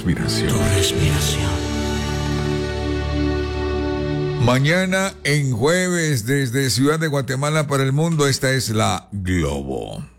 respiración. Tu respiración. Mañana en jueves desde Ciudad de Guatemala para el mundo, esta es la Globo.